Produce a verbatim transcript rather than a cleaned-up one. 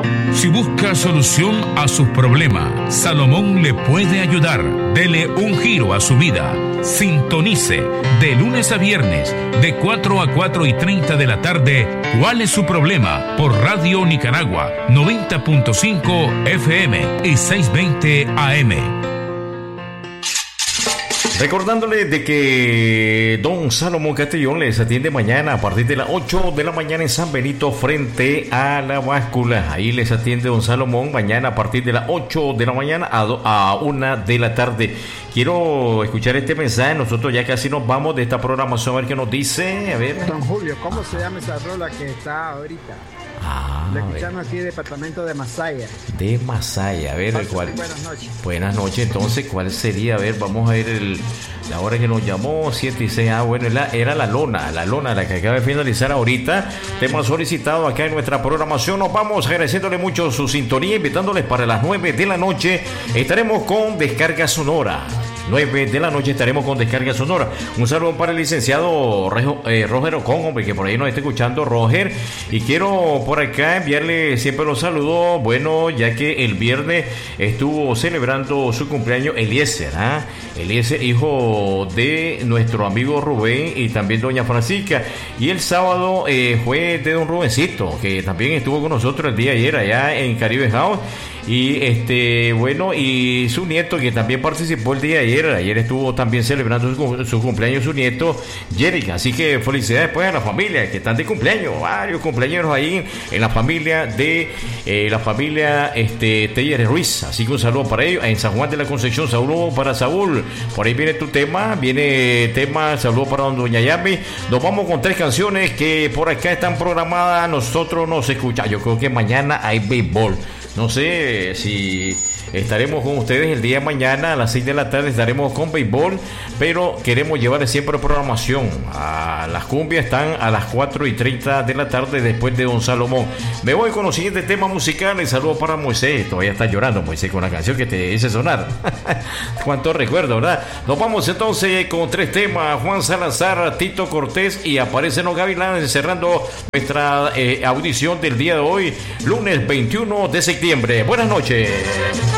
Si busca solución a sus problemas, Salomón le puede ayudar. Dele un giro a su vida. Sintonice de lunes a viernes de cuatro a cuatro y treinta de la tarde. ¿Cuál es su problema? Por Radio Nicaragua noventa punto cinco F M y seiscientos veinte A M. Recordándole de que don Salomón Castellón les atiende mañana a partir de las ocho de la mañana en San Benito frente a la báscula. Ahí les atiende don Salomón mañana a partir de las ocho de la mañana a, do, a una de la tarde. Quiero escuchar este mensaje. Nosotros ya casi nos vamos de esta programación. A ver qué nos dice. A ver. Don Julio, ¿cómo se llama esa rola que está ahorita? Ah, Lo escuchamos aquí, departamento de Masaya. De Masaya, a ver, Paso, cuál. Buenas noches. Buenas noches, entonces, ¿cuál sería? A ver, vamos a ver el, la hora que nos llamó, siete y seis. Ah, bueno, la, era la lona, la lona, la que acaba de finalizar ahorita. Tema solicitado acá en nuestra programación. Nos vamos agradeciéndole mucho su sintonía, invitándoles para las nueve de la noche. Estaremos con Descarga Sonora. nueve de la noche estaremos con Descarga Sonora. Un saludo para el licenciado Rejo, eh, Roger Ocon, hombre, que por ahí nos está escuchando, Roger. Y quiero por acá enviarle siempre los saludos. Bueno, ya que el viernes estuvo celebrando su cumpleaños Eliezer, ¿ah? Eliezer, hijo de nuestro amigo Rubén y también doña Francisca. Y el sábado eh, fue de don Rubencito, que también estuvo con nosotros el día de ayer allá en Caribe House. Y este, bueno, y su nieto que también participó el día de ayer, ayer estuvo también celebrando su, su cumpleaños su nieto, Jerica. Así que felicidades pues a la familia que están de cumpleaños, varios cumpleaños ahí en la familia de eh, la familia este Teller Ruiz. Así que un saludo para ellos. En San Juan de la Concepción, saludo para Saúl. Por ahí viene tu tema, viene tema, saludo para don Doña Yami. Nos vamos con tres canciones que por acá están programadas. Nosotros nos escuchamos. Yo creo que mañana hay béisbol. No sé si estaremos con ustedes el día de mañana a las seis de la tarde, estaremos con béisbol, pero queremos llevarles siempre programación. A las cumbias están a las cuatro y treinta de la tarde después de don Salomón. Me voy con los siguientes temas musicales. Saludos para Moisés, todavía está llorando Moisés con la canción que te hice sonar. Cuánto recuerdo, ¿verdad? Nos vamos entonces con tres temas: Juan Salazar, Tito Cortés y Aparecen los Gavilanes, cerrando nuestra eh, audición del día de hoy, lunes veintiuno de septiembre. Buenas noches.